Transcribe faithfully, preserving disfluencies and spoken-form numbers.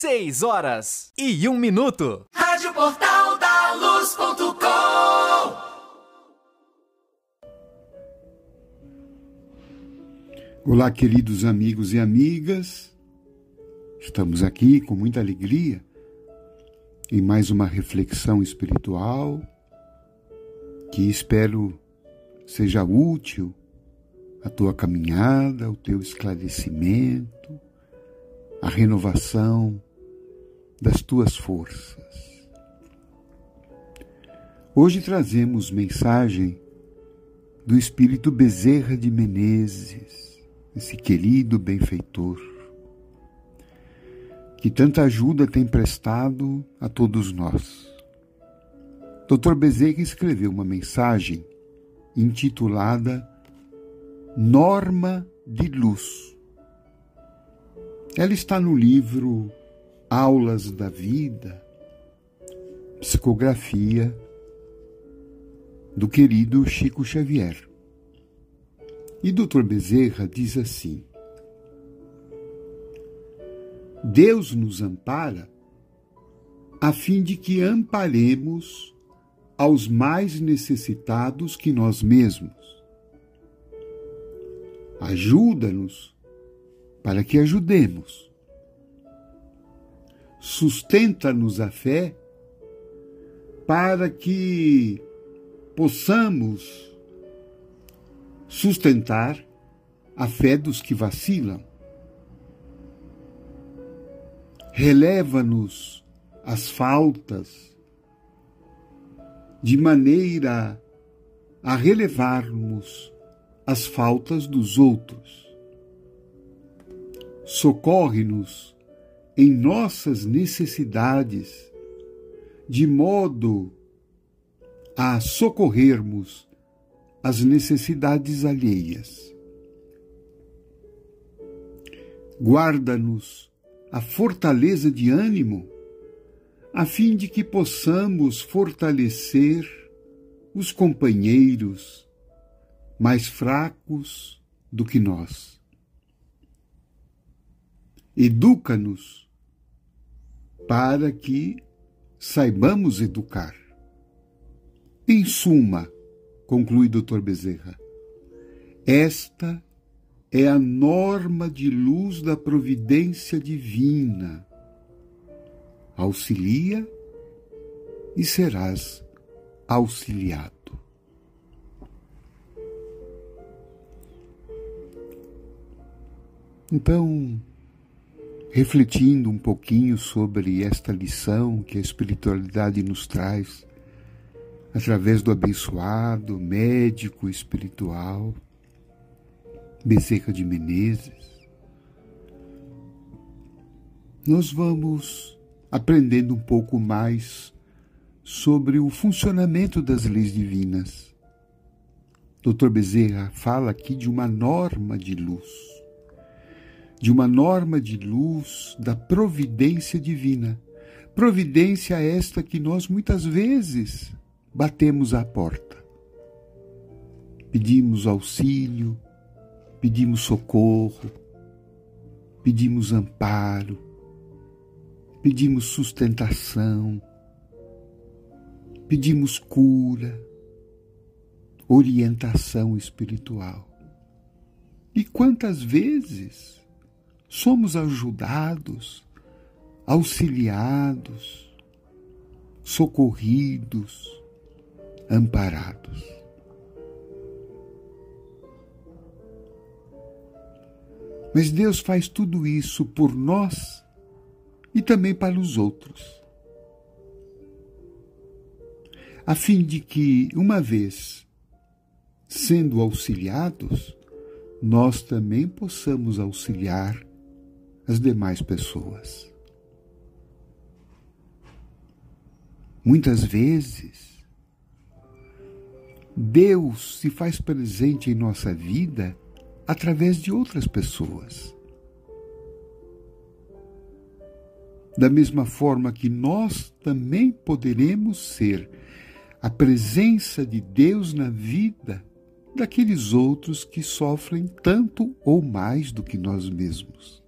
Seis horas e um minuto. Rádio Portal da Luz ponto com. Olá, queridos amigos e amigas. Estamos aqui com muita alegria em mais uma reflexão espiritual que espero seja útil à tua caminhada, ao teu esclarecimento, à renovação das tuas forças. Hoje trazemos mensagem do Espírito Bezerra de Menezes, esse querido benfeitor, que tanta ajuda tem prestado a todos nós. doutor Bezerra escreveu uma mensagem intitulada Norma de Luz. Ela está no livro Aulas da Vida, psicografia do querido Chico Xavier. E doutor Bezerra diz assim: Deus nos ampara a fim de que amparemos aos mais necessitados que nós mesmos. Ajuda-nos para que ajudemos. Sustenta-nos a fé para que possamos sustentar a fé dos que vacilam. Releva-nos as faltas de maneira a relevarmos as faltas dos outros. Socorre-nos em nossas necessidades, de modo a socorrermos as necessidades alheias. Guarda-nos a fortaleza de ânimo, a fim de que possamos fortalecer os companheiros mais fracos do que nós. Educa-nos para que saibamos educar. Em suma, conclui doutor Bezerra, esta é a norma de luz da providência divina. Auxilia e serás auxiliado. Então, refletindo um pouquinho sobre esta lição que a espiritualidade nos traz, através do abençoado médico espiritual Bezerra de Menezes, nós vamos aprendendo um pouco mais sobre o funcionamento das leis divinas. doutor Bezerra fala aqui de uma norma de luz, de uma norma de luz da providência divina. Providência esta que nós muitas vezes batemos à porta. Pedimos auxílio, pedimos socorro, pedimos amparo, pedimos sustentação, pedimos cura, orientação espiritual. E quantas vezes somos ajudados, auxiliados, socorridos, amparados. Mas Deus faz tudo isso por nós e também para os outros, a fim de que, uma vez sendo auxiliados, nós também possamos auxiliar as demais pessoas. Muitas vezes, Deus se faz presente em nossa vida através de outras pessoas. Da mesma forma que nós também poderemos ser a presença de Deus na vida daqueles outros que sofrem tanto ou mais do que nós mesmos.